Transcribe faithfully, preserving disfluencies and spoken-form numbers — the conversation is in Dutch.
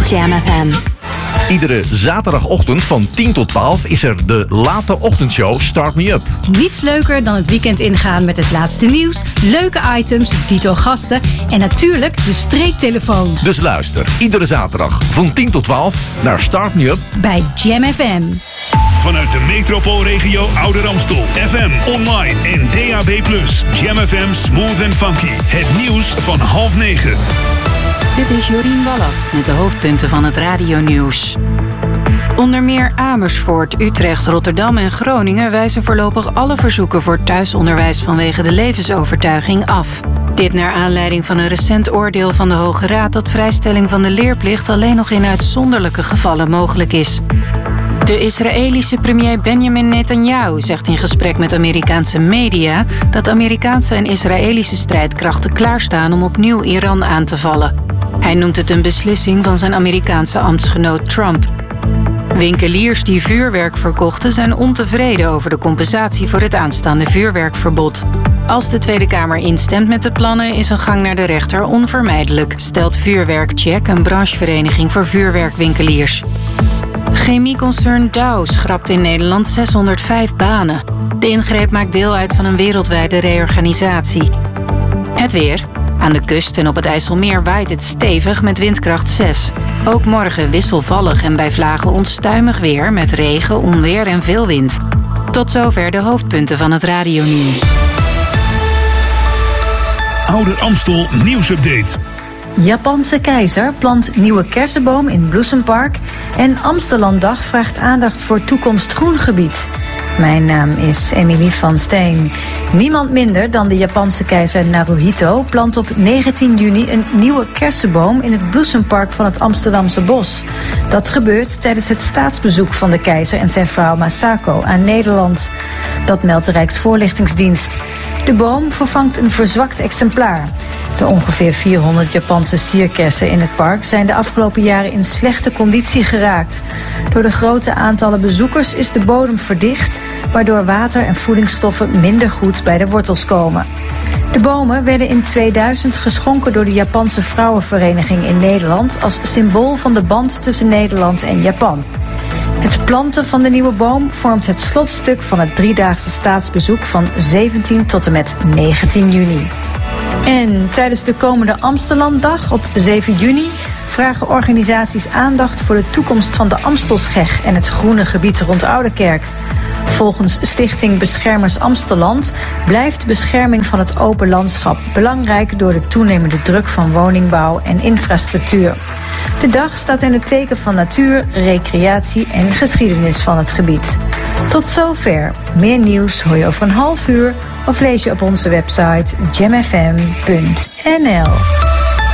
Jam F M. Iedere zaterdagochtend van tien tot twaalf is er de late ochtendshow Start Me Up. Niets leuker dan het weekend ingaan met het laatste nieuws, leuke items, dito gasten en natuurlijk de streektelefoon. Dus luister iedere zaterdag van tien tot twaalf naar Start Me Up bij Jam F M. Vanuit de metropoolregio Ouder Amstel. F M, online en D A B plus. Jam F M Smooth and Funky. Het nieuws van half negen. Dit is Jorien Wallast met de hoofdpunten van het radionieuws. Onder meer Amersfoort, Utrecht, Rotterdam en Groningen wijzen voorlopig alle verzoeken voor thuisonderwijs vanwege de levensovertuiging af. Dit naar aanleiding van een recent oordeel van de Hoge Raad dat vrijstelling van de leerplicht alleen nog in uitzonderlijke gevallen mogelijk is. De Israëlische premier Benjamin Netanyahu zegt in gesprek met Amerikaanse media dat Amerikaanse en Israëlische strijdkrachten klaarstaan om opnieuw Iran aan te vallen. Hij noemt het een beslissing van zijn Amerikaanse ambtsgenoot Trump. Winkeliers die vuurwerk verkochten zijn ontevreden over de compensatie voor het aanstaande vuurwerkverbod. Als de Tweede Kamer instemt met de plannen is een gang naar de rechter onvermijdelijk, stelt Vuurwerkcheck, een branchevereniging voor vuurwerkwinkeliers. Chemieconcern Dow schrapt in Nederland zeshonderdvijf banen. De ingreep maakt deel uit van een wereldwijde reorganisatie. Het weer. Aan de kust en op het IJsselmeer waait het stevig met windkracht zes. Ook morgen wisselvallig en bij vlagen onstuimig weer met regen, onweer en veel wind. Tot zover de hoofdpunten van het radionieuws. Ouder Amstel nieuwsupdate. Japanse keizer plant nieuwe kersenboom in Bloesempark en Amstelanddag vraagt aandacht voor toekomst groengebied. Mijn naam is Emilie van Steen. Niemand minder dan de Japanse keizer Naruhito plant op negentien juni een nieuwe kersenboom in het Bloesempark van het Amsterdamse Bos. Dat gebeurt tijdens het staatsbezoek van de keizer en zijn vrouw Masako aan Nederland. Dat meldt de Rijksvoorlichtingsdienst. De boom vervangt een verzwakt exemplaar. De ongeveer vierhonderd Japanse sierkersen in het park zijn de afgelopen jaren in slechte conditie geraakt. Door de grote aantallen bezoekers is de bodem verdicht, waardoor water en voedingsstoffen minder goed bij de wortels komen. De bomen werden in tweeduizend geschonken door de Japanse Vrouwenvereniging in Nederland als symbool van de band tussen Nederland en Japan. Het planten van de nieuwe boom vormt het slotstuk van het driedaagse staatsbezoek van zeventien tot en met negentien juni. En tijdens de komende Amstelanddag op zeven juni vragen organisaties aandacht voor de toekomst van de Amstelscheg en het groene gebied rond Ouderkerk. Volgens Stichting Beschermers Amstelland blijft bescherming van het open landschap belangrijk door de toenemende druk van woningbouw en infrastructuur. De dag staat in het teken van natuur, recreatie en geschiedenis van het gebied. Tot zover. Meer nieuws hoor je over een half uur of lees je op onze website jam f m punt n l.